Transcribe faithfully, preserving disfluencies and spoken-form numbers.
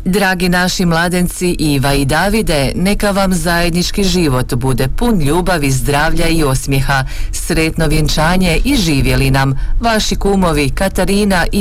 Dragi naši mladenci Iva i Davide, neka vam zajednički život bude pun ljubavi, zdravlja i osmijeha. Sretno vjenčanje i živjeli nam vaši kumovi Katarina i